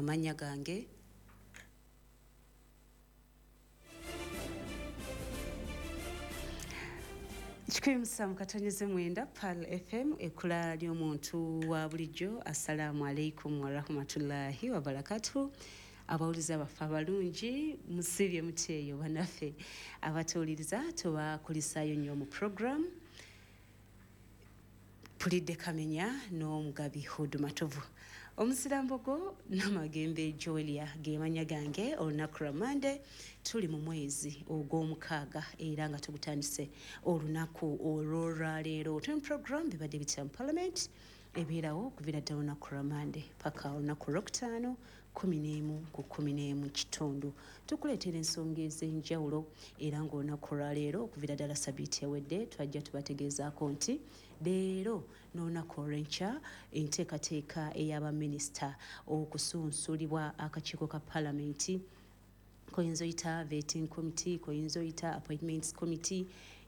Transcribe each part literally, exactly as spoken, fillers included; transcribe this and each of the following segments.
amanya gange Chikwi musamu katonyeze mwenda Pal F M ekula ly'omuntu wa bulijjo. Assalamu alaikum wa rahmatullahi wa barakatuh. Abawuliza bafa balungi musibye muteyo banafe abatuliriza tubakulisayo nnyo mu program Pulidde Kamenya n'omugabi Hudu Matovu. Omusirambogo n'amagembe Joelia gemanya gange olunaku lwa Monday tuli mu mwezi ogw'omukaaga era nga tugutandise olunaku olw'olwaleero. Tuli mu program bibadde bitya mu Parliament ebeerawo okuviira ddala olunaku lwa Monday paka olunaku lwokutaano kumi n'emu ku kumi n'emu kitundu. Tukuleetera ensonga ez'enjawulo era ng'olunaku lwaleero okuviira ddala sabiiti ewedde twajja tubategeezaako nti leero n'olunaku olw'enkya enteekateeka ey'abaminisita okusunsulibwa akakiiko ka Parliament koyinza oyita vetting committee koyinza oyita appointments committee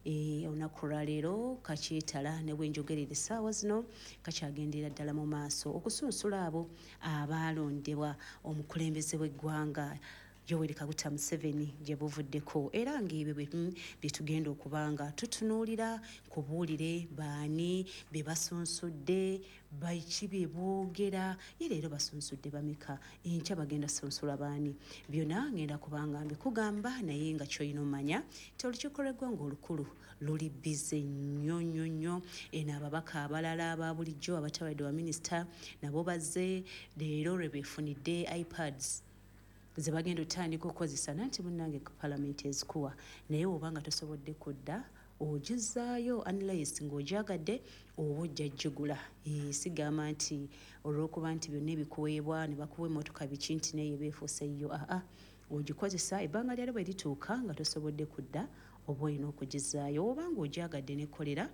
e olunaku lwaleero kakyetala ne bwenjogerera essaawa zino kakyagendera ddala mu maaso okusunsula abo abaalondebwa omukulembeze w'eggwanga Yoweri Kaguta Museveni gye buvuddeko era ng'ebyo bye tugenda okubanga tutunuulira kubuulire baani be basunsudde baki bye boogera ye leero basunsudde bameka enkya bagenda sunsula baani byonna ngenda kubanga mbikugamba naye nga ky'olina omanya nti olukiiko lw'eggwanga olukulu luli bize nnyo nnyo nnyo eno ababaka abalala aba bulijjo abatawalidde wa minisita nabo bazze leero lwe beefunidde iPads ze bagenda otandika okukozesa nanti munnange ku Parliament ezikuwa naye oba nga tosobodde kudda ogizaayo unless ng'ogyagadde oba ojja jjugula. Sigamba nti olw'okuba nti byonna ebikuweebwa ne bakuwa emmotoka biki nti naye beefuuse yo aa ogikozesa ebbanga lyalo bwe lituuka nga tosobodde kudda oba olina okugizaayo oba ng'ogyagadde n'ekkolera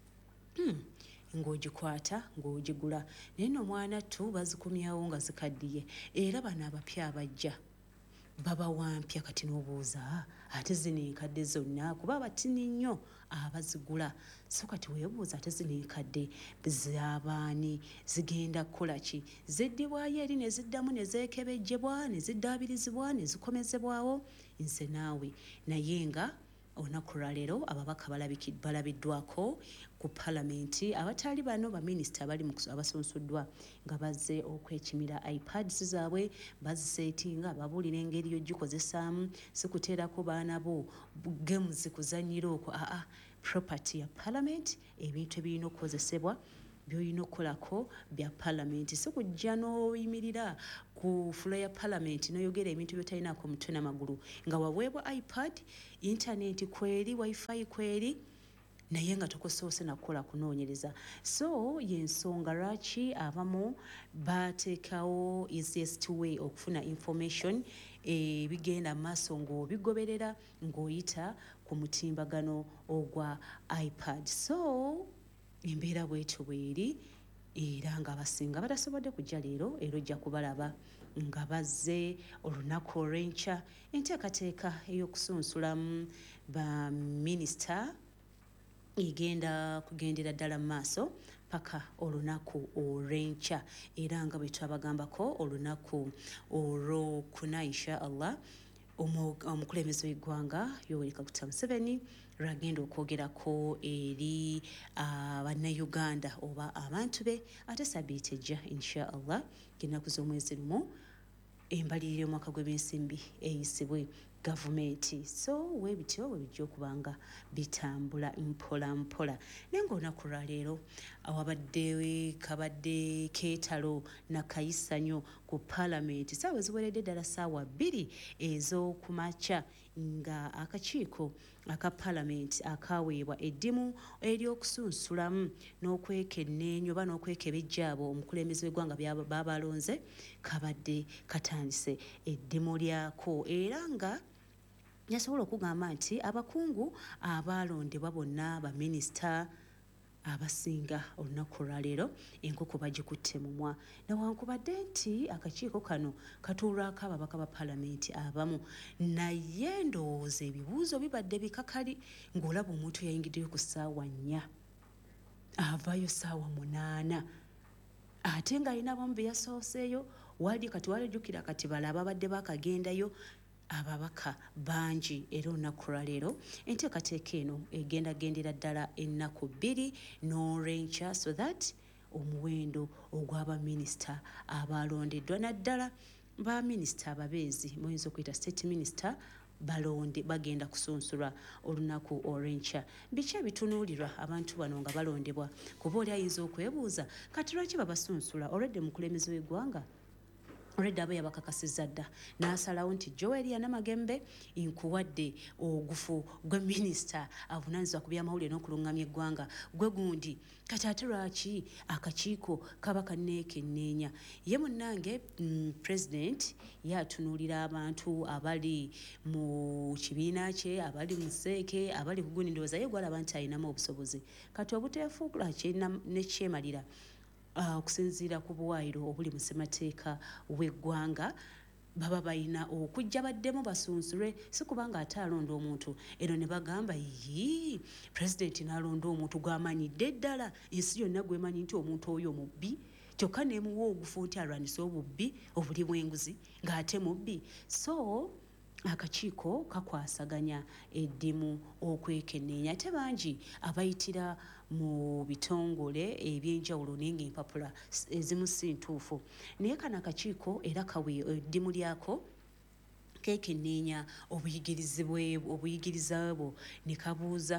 hmm. ng'ogikwata ng'ogigula naye no mwana tu bazikumyawo nga zikaddiye era bano abapya abajja baba wampya kati n'obuuza ate zino enkadde zonna kuba abatini nnyo abazigula so kati weebuuza ate zino enkadde z'abaani zigenda kukola ki zeddibwayo eri ne ziddamu ne zeekebejjebwa ne ziddaabirizibwa ne zikomezebwawo nze naawe naye nga olunaku lwaleero ababaka balabiddwako ku Parliament abataali bano baminisita abali abasunsuddwa nga bazze okwekimira iPads zaabwe baziseetinga babuulira engeri y'ogikozesaamu si kuteerako baana bo games kuzannyira okwo aa property ya Parliament ebintu ebirina okukozesebwa by'olina okukolako bya Parliament si kujja n'oyimirira ku fulo ya Parliament n'oyogera ebintu by'otalinaako mutwe n'amagulu nga waweebwa iPad internet kweri wifi kweri naye nga tokosoose nakukola kunoonyereza so y'ensonga lwaki abamu baateekawo easiest way okufuna information ebigenda mu maaso ng'obigoberera ng'oyita ku mutimbagano ogwa iPad so embeera bwetyo bweri era nga abasinga batasobodde kujja leero era ojja kubalaba nga bazze olunaku olw'enkya enteekateeka ey'okusunsulamu baminisita igenda kugendera ddala mu maaso paka olunaku olw'enkya era nga bwe twabagambako olunaku olwokuna insha Allah omukulembeze w'eggwanga Yoweri Kaguta Museveni lwagenda okwogerako eri abannayuganda oba abantu be ate sabiiti ejja insha Allah ng'ennaku z'omwezi lumu embalirira omwaka gw'ebyensimbi eyisibwe gavumenti so weebityo bwe bijja okubanga bitambula mpola mpola naye ng'olunaku lwaleero awabadde kabadde keetalo na kayisanyo ku Parliament saawa ziweredde ddala saawa bbiri ez'okumakya nga akakiiko aka Parliament akaweebwa eddimu ery'okusunsulamu n'okwekenneenya oba n'okwekebejja abo omukulembeze w'eggwanga baabalonze kabadde katandise eddimu lyako era nga yasobola okugamba nti abakungu abaalondebwa bonna baminisita abasinga olunaku lwaleero enkoko bagikutte mumwa newankubadde nti akakiiko kano katuulwako ababaka ba Parliament abamu naye ndowooza ebibuuzo bibadde bikakali ng'olaba omuntu yayingiddeyo ku ssaawa nnya avaayo ssaawa munaana ate ng'alina abamu be yasooseeyo wali kati walejjukira kati bala ababadde bakagendayo ababaka bangi era olunaku lwaleero enteekateeka eno egenda gendera ddala ennaku bbiri n'orenca so that omuwendo ogw'abaminisita abalondeddwa naddala baminisita ababeezi muyinza okuyita state minister balonde bagenda kusunsulwa olunaku olw'enkya. Biki ebitunuulirwa abantu bano nga balondebwa? Kuba oli ayinza okwebuuza kati lwaki babasunsula olwedde mukulembeze w'eggwanga olwedde aba yabakakasizza dda n'asalawo nti Joel Namagembe nkuwadde ogufu gwe minisita avunaanyizibwa ku byamawulire n'okulungamya eggwanga gwe gundi kati ate lwaki akakiiko kaba kanneekenneenya? Ye munnange mm, president yatunuulira abantu abali mu kibiina kye abali mu seeke abali ku gundi ndowooza ye gwalaba nti alinamu obusobozi kati obuteefuula nekyemalira okusinziira ku buwaayiro obuli mu ssemateeka w'eggwanga baba balina okujja baddemu basunsulwe si kubanga ate alonda omuntu eno ne bagamba yii pulezidenti n'alonda omuntu gw'amanyidde ddala ensi yonna gwemanyi nti omuntu oyo mubbi kyokka neemuwa ogufu nti alwanise obubbi obuli bw'enguzi ng'ate mubbi. So akakiiko kakwasaganya eddimu okwekenneenya ate bangi abayitira mu bitongole ebyenjawulo naye ng'empapula ezimu si ntuufu naye kano akakiiko era kawe eddimu lyako kekenneenya obuyigiriza bwo ne kabuuza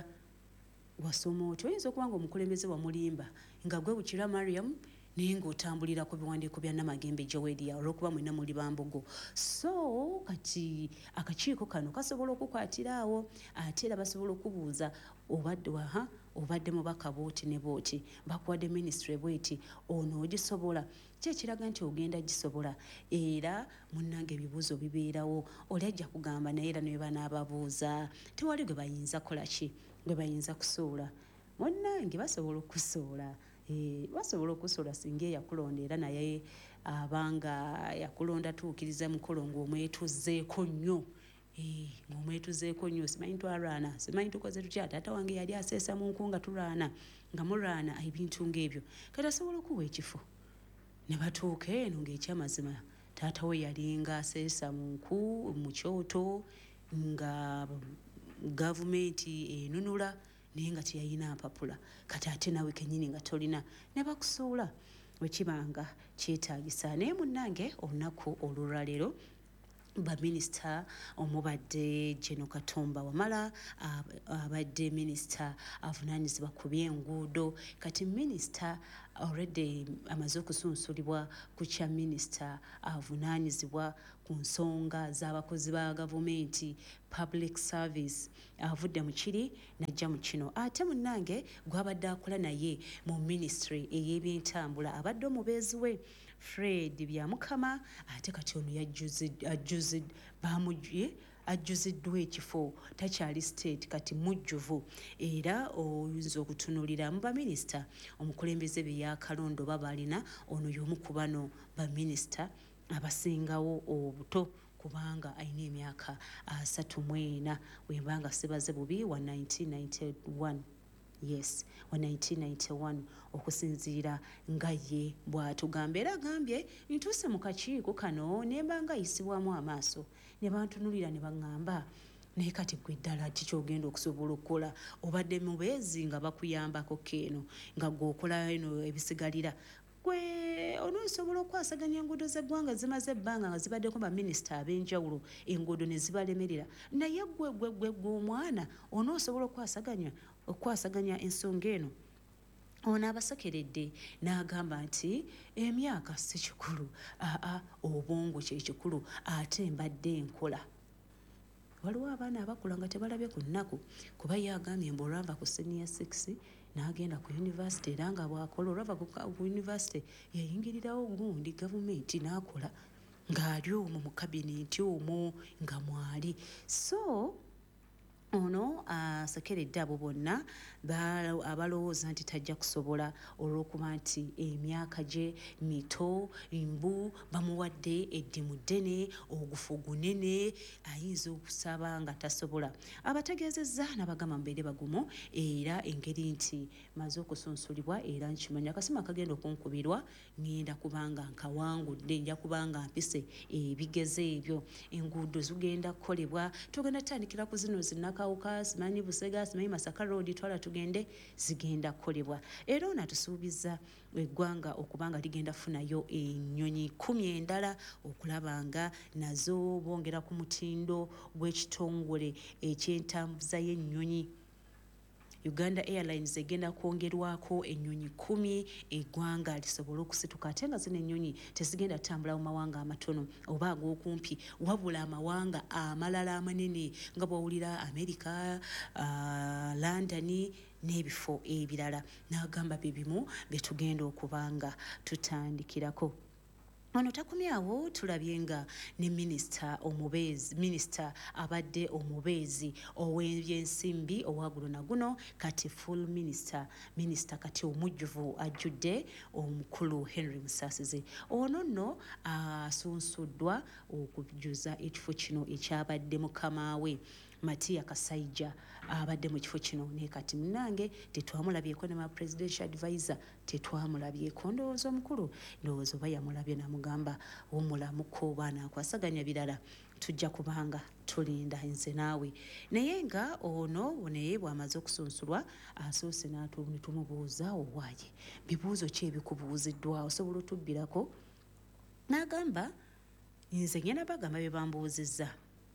wasoma oti oyinza okuba nga omukulembeze wamulimba nga gwe Bukirwa Mariam naye ng'otambulira ku biwandiiko bya Namagembe Joel olw'okuba mwenna muli Bambogo. So kati akakiiko kano kasobola okukwatira awo ate era basobola okubuuza obadde waha obadde mubaka booti ne booti bakuwadde ministry bweti ono ogisobola ki ekiraga nti ogenda gisobola era munnange ebibuuzo bibeerawo oli ajja kugamba naye era ne banaababuuza tewali gwe bayinza kolaki gwe bayinza kusuula munnange basobola okusuula Eh, basobola okusola singa yakulonda era naye abanga yakulonda tuukiriza mukolo ng'omwetuzeeko nnyo eh, ng'omwetuzeeko nnyo simanyi twalwana simanyi tukoze tutya taata wange yali aseesa mu nku nga tulwana nga mulwana ebintu ng'ebyo kati asobola okuwa ekifo ne batuuka eno ng'ekyamazima taata we yalinga aseesa mu nku mu kyoto nga gavumenti enunula naye nga teyalina mpapula kati ate nawe kennyini nga tolina ne bakusuula wekibanga kyetaagisa. Naye munnange olunaku olulwaleero baminisita omubadde Jeno Katumba Wamala abadde minisita avunaanyizibwa ku by'enguudo kati minisita already amaze okusunsulibwa ku kya minisita avunaanyizibwa ku nsonga z'abakozi ba gavumenti public service avudde mu kiri najja mu kino ate munnange gwabadde akola naye mu ministry ey'ebyentambula abadde omubeezi we Fred Byamukama ate kati ono yajjuzid bamujje ajjuziddwa ekifo takyali state kati mujjuvu era oyinza okutunuulira mu baminisita omukulembeze be yakalondo babalina ono y'omu ku bano baminisita abasingawo obuto kubanga alina emyaka asatu mu ena wembanga sibaze bubi wa nineteen ninety-one yes wa nineteen ninety-one okusinziira nga ye bw'atugamba era agambye ntuuse mu kakiiko kano nembanga ayisibwamu amaaso ne bantunulira ne baŋŋamba naye kati gwe ddala ki kyogenda okusobola okukola obadde mubeezi nga bakuyambako keeno nga gweokola eno ebisigalira gwe onoosobola okwasaganya enguudo z'eggwanga zimaze ebbanga nga zibaddeko baminisita ab'enjawulo enguudo ne zibalemerera naye gwe gwe gwe gw'omwana onoosobola okwasaganya okwasaganya ensonga eno ono abasekeredde n'agamba nti emyaka si kikulu aa obwongo kye kikulu ate mbadde enkola waliwo abaana abakula nga tebalabye ku nnaku kuba ye agambye mbu olwava ku senior six n'agenda ku university era nga bw'akola olwava ku university yayingirirawo gundi gavumenti n'akola ng'ali omwo mu kabineti omwo nga mwali so ono asekeredde abo bonna abalowooza nti tajja kusobola olw'okuba nti emyaka gye mito mbu bamuwadde eddimu ddene ogufu gunene ayinza okusaba nga tasobola. Abategeezezza n'abagamba mbeere bagumu era engeri nti maze okusunsulibwa era nkimanya akasima kagenda okunkubirwa ngenda kubanga nkawangudde nja kubanga mpise ebigeze ebyo. Enguudo zigenda kukolebwa, tugenda tutandikira ku zino zinnakawuka simanyi Busega simanyi Masaka Road twala tugende zigenda kukolebwa. Era ono atusuubiza eggwanga okubanga ligenda funayo ennyonyi kumi endala okulaba nga nazo bongera ku mutindo gw'ekitongole ekyentambuza y'ennyonyi. Uganda Airlines egenda kwongerwako ennyonyi kumi eggwanga lisobole okusituka ate nga zino ennyonyi tezigenda tambula mu mawanga amatono oba ag'okumpi wabula amawanga amalala amanene nga bw'owulira America, uh, London n'ebifo ebirala. N'agamba bye bimu bye tugenda okubanga tutandikirako. Ono takomyawo tulabye nga ne minisita omubeezi minisita abadde omubeezi ow'ebyensimbi owagulo na guno kati full minister minisita kati omujjuvu ajjudde omukulu Henry Musasizi. Ono nno asunsuddwa okujjuza ekifo kino ekyabadde mukama we Matiya Kasaija abadde mu kifo kino ne kati munnange tetwamulabyeko ne ma presidential advisor tetwamulabyeko ndowooza omukulu ndowooza oba yamulabye namugamba omulamuko baana akwasaganya birala tujja kubanga tulinda nze naawe. Naye nga ono naye bw'amaze okusunsulwa asoose n'atumubuuza owaaye bibuuzo ki ebikubuuziddwa osobola otubbirako? N'agamba nze ngenda bagamba bye bambuuzizza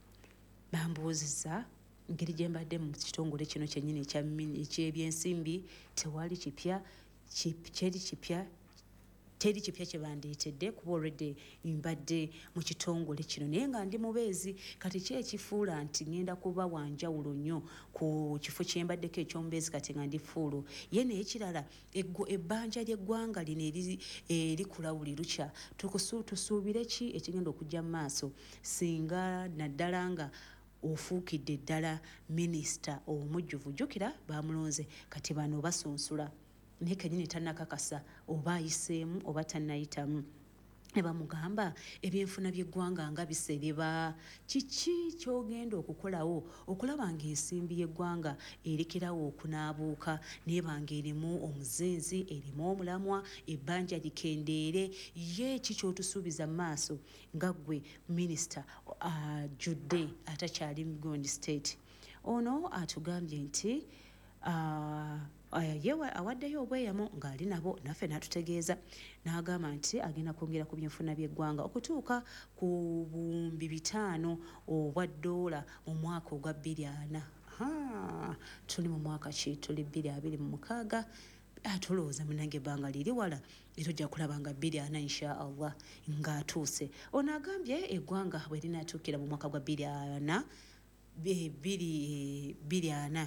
bambuuzizza ngeri gye mbadde mu kitongole kino kyennyini ekyebyensimbi tewali kipya kyeri kipya teri kipya kye bandeetedde kuba already mbadde mu kitongole kino naye nga ndi mubeezi kati ki ekifuula nti ngenda kuba wanjawulo nnyo ku kifo kye mbaddeko eky'omubeezi kati nga ndi fuulu ye naye kirala ebbanja ly'eggwanga lino erikula buli lukya tusuubire ki ekigenda okujja mu maaso singa naddala nga ofuukidde ddala minisita omujjuvu jjukira bamulonze kati bano basunsula naye kennyini tannakakasa oba ayiseemu oba tannayitamu ne bamugamba ebyenfuna by'eggwanga nga bisereba kiki ky'ogenda okukolawo okulaba ng'ensimbi y'eggwanga erekerawo okunaabuuka neebanga erimu omuzinzi erimu omulamwa ebbanja likendeere ye ki ky'otusuubiza mu maaso nga ggwe minisita ajjudde uh, atakyali mu Gondi State. Ono atugambye nti uh, yewe awaddeyo obweyamo ng'ali nabo naffe n'atutegeeza n'agamba nti agenda kwongera ku byenfuna by'eggwanga okutuuka ku bihumbi bitaano obwa ddoola mu mwaka ogwa bbiri ana. Tuli mu mwaka ki? Tuli bbiri abiri mu mukaaga atulowooza munange ebbanga liri wala etojja kulaba nga bbiri ana insha Allah ng'atuuse. Ono agambye eggwanga bwe linaatuukira mu mwaka gwa bbiri ana bbiri ana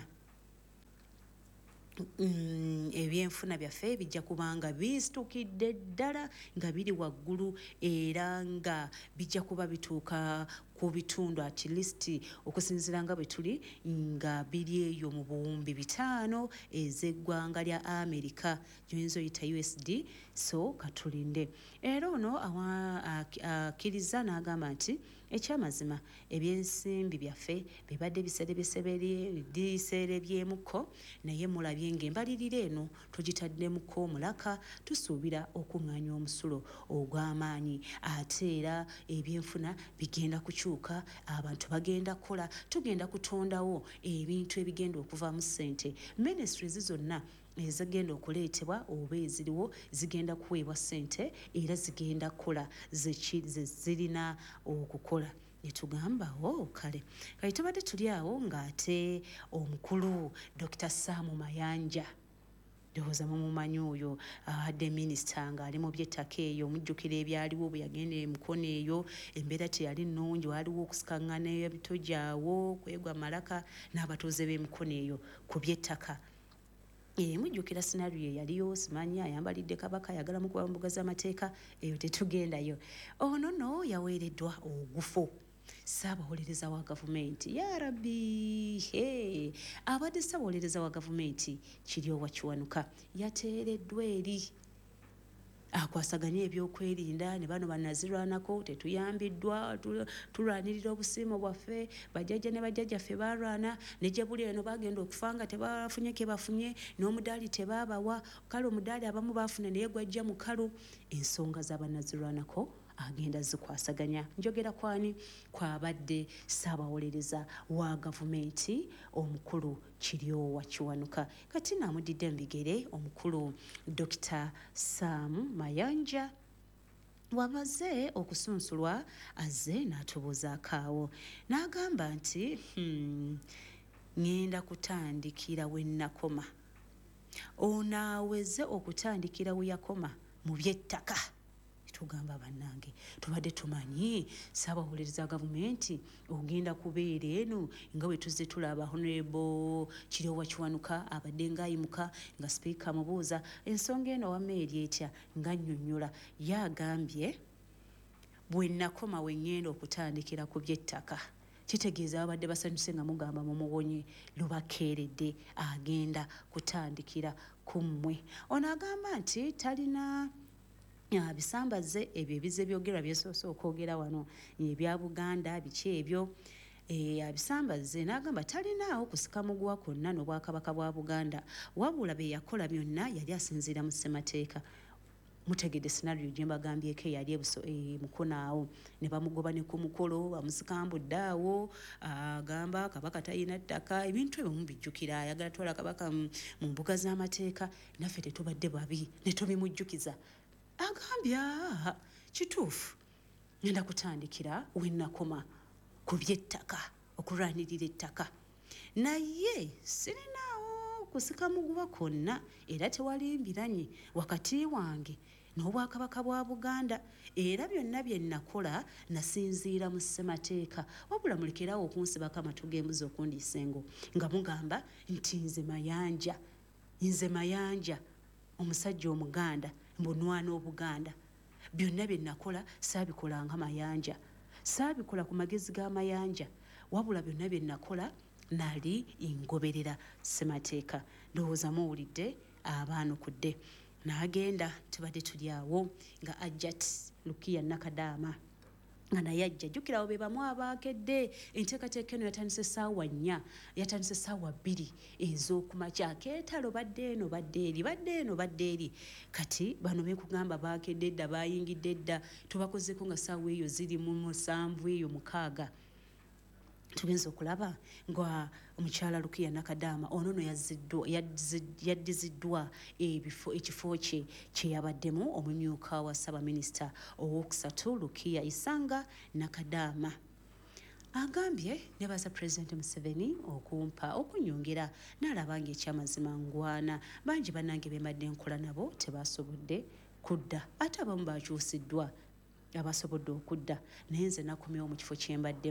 Mm, ebyenfuna byaffe bijja kubanga bistukidde ddala nga biri waggulu era nga bijja kuba bituuka ku bitundu at least okusinziira nga bwe tuli nga biri eyo mu buwumbi bitaano ez'eggwanga lya Amerika gyoyinza oyita U S D. So katulinde. Era ono akkiriza n'agamba nti ekyamazima ebyensimbi byaffe bibadde biserebyeserebyemuko naye mulabye ng'embalirira eno tugitaddemuko omulaka tusuubira okuŋŋaanya omusulo ogw'amaanyi ate era ebyenfuna bigenda kukyuka abantu bagenda kukola tugenda kutondawo ebintu ebigenda okuvaamu ssente. Ministries zonna ezigenda okuleetebwa oba eziriwo zigenda kuweebwa ssente era zigenda kukola zirina okukola ne tugamba o kale kale tubadde tuli awo ng'ate omukulu Doctor Sam Mayanja ndowooza mumumanyi oyo abadde minisita ng'ali mu by'ettaka eyo omujjukira ebyaliwo bwe yagenda emukono eyo embeera teyali nnungi waliwo okusikaŋŋana ebitojawo kwegwa malaka n'abatuuze b'emikono eyo ku by'ettaka. Mujjukira scenario yaliyo simanyi ayambalidde kabaka ayagala mu kuba mbuga z'amateeka eyo tetugendayo. Ono no yaweereddwa ogufu Ssaabawolereza wa gavumenti ya rabbi hey. Abadde ssaabawolereza wa gavumenti Kiryowa Kiwanuka yateereddwa eri akwasaganya ebyokwerinda ne bano banazirwanako tetuyambiddwa tulwanirira obusiimo bwaffe bajjajja ne bajjajjaffe barwana ne gye buli eno bagenda okufa nga tebafunye ke bafunye n'omudaali tebaabawa kale omudaali abamu baafuna naye gwajja mukalu ensonga z'abanazirwanako agenda zikwasaganya njogera kwani kwabadde ssaabawolereza wa gavumenti omukulu Kiryowa Kiwanuka kati naamudidde mu bigere omukulu Dokita Sam Mayanja wamaze okusunsulwa azze n'atubuuzaako awo n'agamba nti hmm, ngenda kutandikira we nnakoma ono aweze okutandikira we yakoma mu by'ettaka tugamba bannange tubadde tumanyi ssaabawolereza gavumenti ogenda kubeera eno nga bwe tuzze tulaba Honorable Kiryowa Kiwanuka abadde ng'ayimuka nga sipiika mubuuza ensonga eno wamma eri etya nga nnyonnyola yagambye bwe nnakoma we ngenda okutandikira ku by'ettaka kitegeeza babadde basanyuse nga mugamba mumuwonye lubakeeredde agenda kutandikira ku mmwe ono agamba nti talina bisambaze ebyo ebize byogerwa byesoose okwogera wano ebya Buganda biki ebyo abisambaze n'agamba talinaawo kusika muguwa kwonna n'obwakabaka bwa Buganda wabula be yakola byonna yali asinziira mu ssemateeka mutegedde scenario gye mbagambyeko eyali mukono awo ne bamugoba ne ku mukolo bamusikambudde awo agamba kabaka talina ttaka ebintu ebyo mubijjukira ayagala twala kabaka mu mbuga z'amateeka naffe tetubadde babi ne tubimujjukiza agambye kituufu ngenda kutandikira we nnakoma ku by'ettaka okulwanirira ettaka naye sirinaawo kusika muguba kwonna era tewali mbiranye wakati wange n'obwakabaka bwa Buganda era byonna bye nakola nasinziira mu ssemateeka wabula mulekerawo okunsibako amatu g'embuzi okundiisa engo nga mugamba nti nze Mayanja nze Mayanja omusajja Omuganda mbunwana Obuganda byonna bye nakola saabikola nga Mayanja saabikola ku magezi ga Mayanja wabula byonna bye nakola nali ngoberera ssemateeka ndowooza muwulidde abaanukudde n'agenda tubadde tuli awo nga Ajjat Lukiya Nakadaama nga naye ajja jjukirawo be bamu abaakedde enteekateeka eno yatandise essaawa nnya yatandise essaawa bbiri ez'okumakya keetalo badde eno badde eri badde eno badde eri kati bano beekugamba baakedde edda baayingidde edda tubakozeko nga ssaawa eyo ziri mu musanvu eyo mukaaga tugenza okulaba nga omukyala Lukiya Nakadaama ono no yaddiziddwa ekifo kye kye yabaddemu omumyuka wa Ssaabaminisita owookusatu Lukiya Isanga Nakadaama agambye nebaza Pulezidenti Museveni okumpa okunyongera n'alaba ng'ekyamazima ngwana bangi bannange beemadde nkola nabo tebasobodde kudda ate abamu baakyusiddwa abasobodde okudda naye nze nakomyewo mu kifo kye mbadde